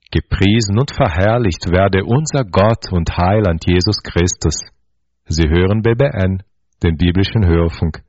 Gepriesen und verherrlicht werde unser Gott und Heiland Jesus Christus. Sie hören BBN, den biblischen Hörfunk.